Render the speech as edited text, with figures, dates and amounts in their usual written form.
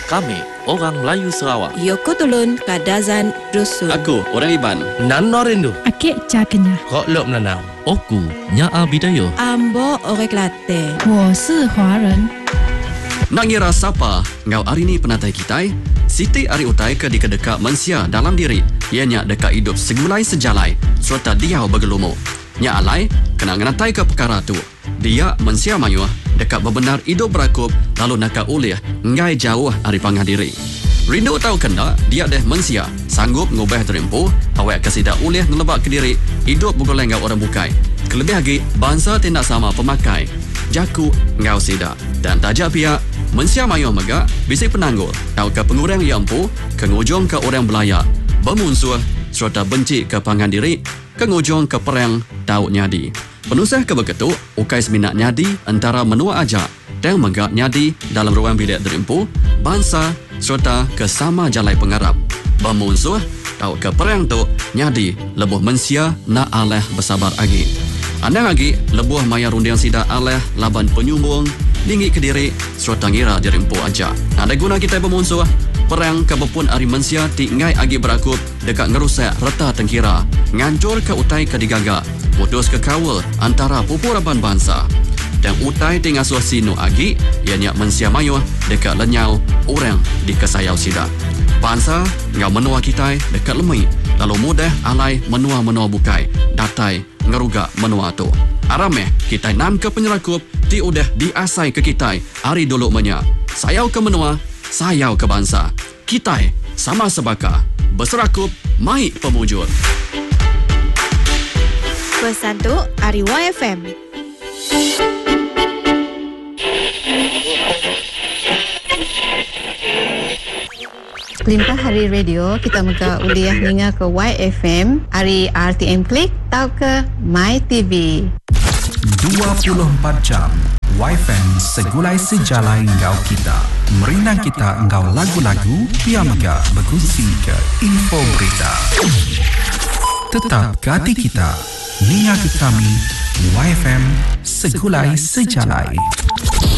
Kami orang Melayu Sarawak. Yoko Tulun Kadazan Dusun. Aku orang Iban. Nan Norindu. Akik Cakenya. Kok lop nanau. Oku Nyaa Bidayo. Ambo Orang Kelantan. 我是华人。 Nak ngira siapa ngau hari ni penatai kita? Siti ari utai ke dekat mensia dalam diri. Ianya dekat hidup segulai sejalai serta dia bergelumuk. Nya alai kena ngenatai ke perkara tu. Dia mensia mayuh dekat bebenar hidup berakup lalu nak ulih ngai jauh dari pangah diri. Rindu tahu kena dia deh mensia sanggup ngubah terimpu awak kesidak ulih ngelebak ke diri hidup bergoleng ngau orang bukai. Kelebih lagi bangsa tindak sama pemakai. Jaku ngau sidak dan tajak pihak mensia mayuh megak bisik penanggul kau ke pengurang yang empu ke ngujung ke orang belayak bermusuh serta benci ke pangan diri ke ngujung ke perang tahu nyadi penusah ke begitu ukai seminat nyadi antara menua aja dan megak nyadi dalam ruang bilik derimpu bangsa serta ke sama jalai pengarap bermusuh tahu ke perang tu nyadi lebuh mensia nak aleh bersabar lagi andang lagi lebuh maya rundiang sidak aleh laban penyumbung tinggi ke diri serta ngira dirimpu aja. Ada guna kita bermusuh perang kebepun ari mensia tingai agi berakup dekat ngerusak reta tengkira ngancur ke utai ke digaga putus ke kawal antara pupuraban bangsa dan utai tingasuh sino agi ianya mensia mayuh dekat lenyau orang di kesayau sida bangsa ngau menua kita dekat lemai lalu mudah alai menua bukai datai ngeruga menua tu arameh kita nam ke penyerakup ti udah diasai ke kita hari dulu menya sayau ke menua sayau ke bangsa kita sama sebaka berserakup mai pemujur Pesan tu Ari YFM. Limpah Hari Radio kita muka uliah ninga ke YFM Hari RTM Klik tau ke My TV 24 jam YFM segulai sejalai engkau kita merinang kita engkau lagu-lagu pia mega berkongsi ke info berita tetap ke hati kita ninga ke kami YFM segulai sejalai